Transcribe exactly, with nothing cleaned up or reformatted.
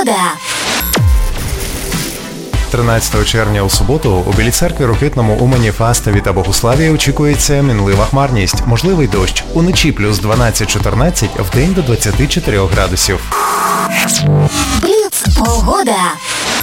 Погода. тринадцятого червня у суботу у Білій Церкві, Рокитному, Умані, Фастові та Богуславі очікується мінлива хмарність, можливий дощ. Уночі плюс дванадцять-чотирнадцять, вдень до двадцять чотири градусів. Бліц. Погода.